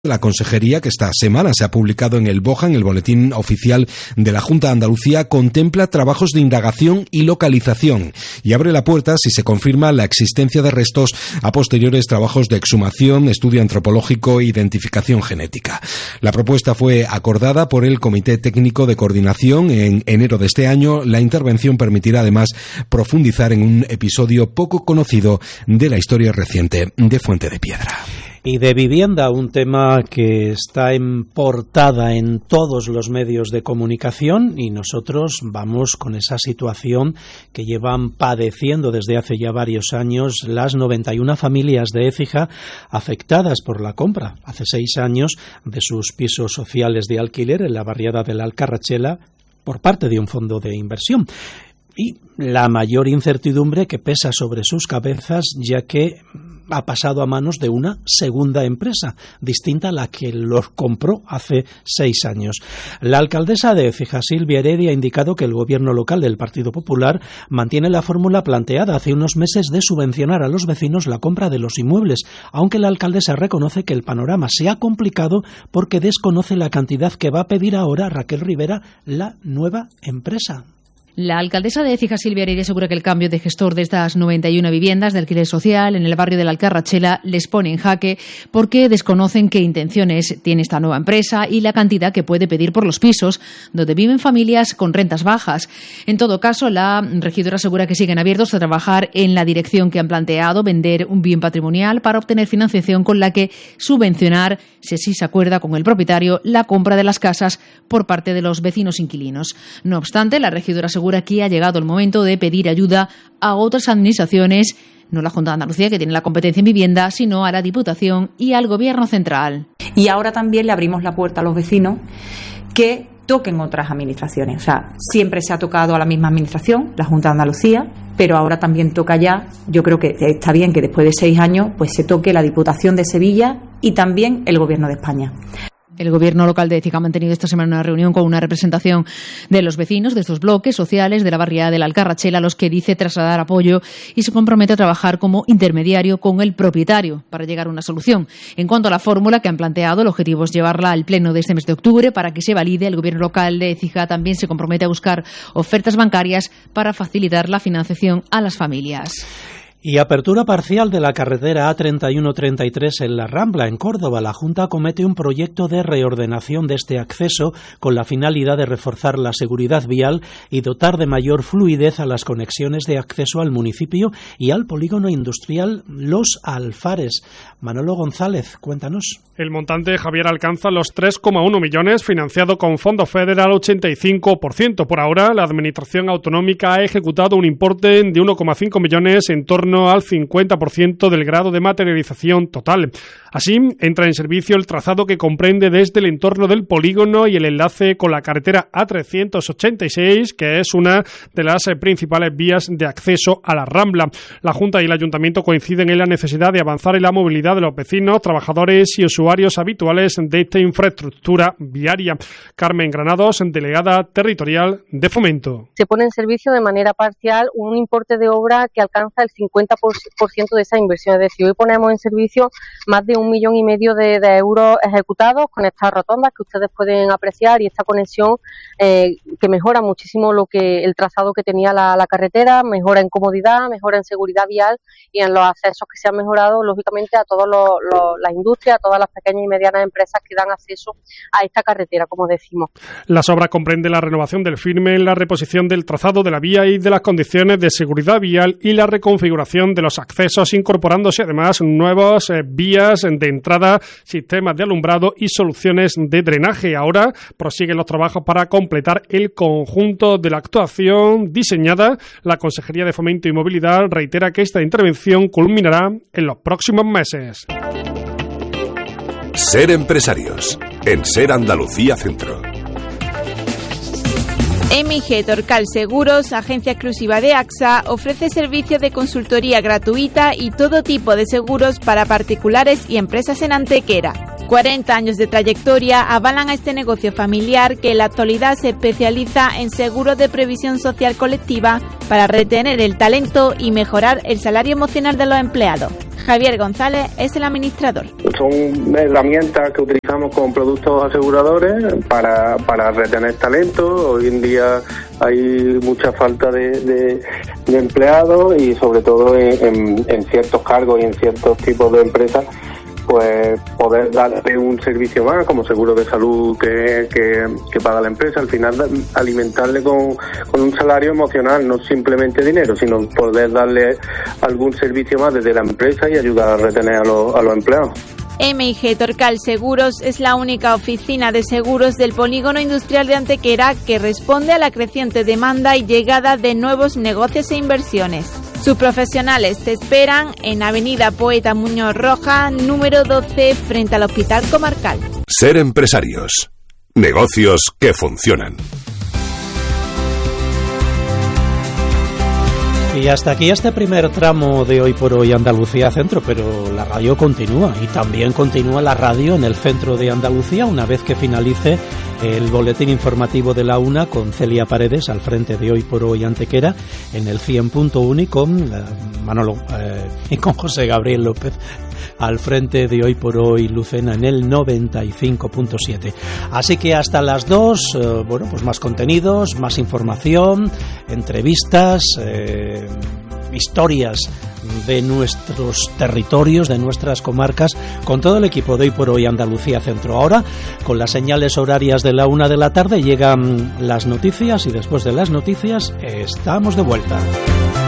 La consejería, que esta semana se ha publicado en el BOJA, en el Boletín Oficial de la Junta de Andalucía, contempla trabajos de indagación y localización y abre la puerta, si se confirma la existencia de restos, a posteriores trabajos de exhumación, estudio antropológico e identificación genética. La propuesta fue acordada por el Comité Técnico de Coordinación en enero de este año. La intervención permitirá además profundizar en un episodio poco conocido de la historia reciente de Fuente de Piedra. Y de vivienda, un tema que está en portada en todos los medios de comunicación, y nosotros vamos con esa situación que llevan padeciendo desde hace ya varios años las 91 familias de Écija afectadas por la compra hace 6 años de sus pisos sociales de alquiler en la barriada de la Alcarrachela por parte de un fondo de inversión. Y la mayor incertidumbre que pesa sobre sus cabezas, ya que ha pasado a manos de una segunda empresa, distinta a la que los compró hace 6 años. La alcaldesa de Écija, Silvia Heredia, ha indicado que el gobierno local del Partido Popular mantiene la fórmula planteada hace unos meses de subvencionar a los vecinos la compra de los inmuebles, aunque la alcaldesa reconoce que el panorama se ha complicado porque desconoce la cantidad que va a pedir ahora Raquel Rivera, la nueva empresa. La alcaldesa de Écija, Silvia Heredia, asegura que el cambio de gestor de estas 91 viviendas de alquiler social en el barrio de la Alcarrachela les pone en jaque porque desconocen qué intenciones tiene esta nueva empresa y la cantidad que puede pedir por los pisos donde viven familias con rentas bajas. En todo caso, la regidora asegura que siguen abiertos a trabajar en la dirección que han planteado, vender un bien patrimonial para obtener financiación con la que subvencionar, si así se acuerda con el propietario, la compra de las casas por parte de los vecinos inquilinos. No obstante, la regidora asegura que ha llegado el momento de pedir ayuda a otras administraciones, no la Junta de Andalucía, que tiene la competencia en vivienda, sino a la Diputación y al Gobierno central. Y ahora también le abrimos la puerta a los vecinos que toquen otras administraciones. O sea, siempre se ha tocado a la misma administración, la Junta de Andalucía, pero ahora también toca ya, yo creo que está bien que después de 6 años pues se toque la Diputación de Sevilla y también el Gobierno de España. El Gobierno local de Écija ha mantenido esta semana una reunión con una representación de los vecinos de estos bloques sociales de la barriada de la Alcarrachela, a los que dice trasladar apoyo y se compromete a trabajar como intermediario con el propietario para llegar a una solución. En cuanto a la fórmula que han planteado, el objetivo es llevarla al pleno de este mes de octubre para que se valide. El Gobierno local de Écija también se compromete a buscar ofertas bancarias para facilitar la financiación a las familias. Y apertura parcial de la carretera A3133 en La Rambla, en Córdoba. La Junta acomete un proyecto de reordenación de este acceso con la finalidad de reforzar la seguridad vial y dotar de mayor fluidez a las conexiones de acceso al municipio y al polígono industrial Los Alfares. Manolo González, cuéntanos. El montante, Javier, alcanza los 3,1 millones, financiado con Fondo Federal 85%. Por ahora, la Administración Autonómica ha ejecutado un importe de 1,5 millones, en torno al 50% del grado de materialización total. Así, entra en servicio el trazado que comprende desde el entorno del polígono y el enlace con la carretera A386, que es una de las principales vías de acceso a la Rambla. La Junta y el Ayuntamiento coinciden en la necesidad de avanzar en la movilidad de los vecinos, trabajadores y usuarios habituales de esta infraestructura viaria. Carmen Granados, delegada territorial de Fomento. Se pone en servicio de manera parcial un importe de obra que alcanza el 50% de esa inversión. Es decir, hoy ponemos en servicio más de 1,5 millones de euros ejecutados con estas rotondas que ustedes pueden apreciar y esta conexión que mejora muchísimo el trazado que tenía la carretera, mejora en comodidad, mejora en seguridad vial y en los accesos que se han mejorado, lógicamente, a todas las industrias, a todas las pequeñas y medianas empresas que dan acceso a esta carretera, como decimos. Las obras comprenden la renovación del firme, la reposición del trazado de la vía y de las condiciones de seguridad vial y la reconfiguración de los accesos, incorporándose además nuevas vías de entrada, sistemas de alumbrado y soluciones de drenaje. Ahora prosiguen los trabajos para completar el conjunto de la actuación diseñada. La Consejería de Fomento y Movilidad reitera que esta intervención culminará en los próximos meses. Ser empresarios en Ser Andalucía Centro. MG Torcal Seguros, agencia exclusiva de AXA, ofrece servicios de consultoría gratuita y todo tipo de seguros para particulares y empresas en Antequera. 40 años de trayectoria avalan a este negocio familiar que en la actualidad se especializa en seguros de previsión social colectiva para retener el talento y mejorar el salario emocional de los empleados. Javier González es el administrador. Son herramientas que utilizamos con productos aseguradores para retener talento. Hoy en día hay mucha falta de empleados y sobre todo en ciertos cargos y en ciertos tipos de empresas, pues poder darle un servicio más como seguro de salud que paga la empresa, al final alimentarle con un salario emocional, no simplemente dinero, sino poder darle algún servicio más desde la empresa y ayudar a retener a los empleados. MIG Torcal Seguros es la única oficina de seguros del polígono industrial de Antequera que responde a la creciente demanda y llegada de nuevos negocios e inversiones. Sus profesionales te esperan en Avenida Poeta Muñoz Roja, número 12, frente al Hospital Comarcal. Ser empresarios. Negocios que funcionan. Y hasta aquí este primer tramo de Hoy por Hoy Andalucía Centro, pero la radio continúa y también continúa la radio en el centro de Andalucía una vez que finalice el boletín informativo de la una con Celia Paredes al frente de Hoy por Hoy Antequera en el 100.1 y con Manolo y con José Gabriel López al frente de Hoy por Hoy Lucena en el 95.7. Así que hasta las 2, pues más contenidos, más información, entrevistas, historias de nuestros territorios, de nuestras comarcas, con todo el equipo de Hoy por Hoy Andalucía Centro. Ahora, con las señales horarias de la 1 de la tarde, llegan las noticias y después de las noticias estamos de vuelta.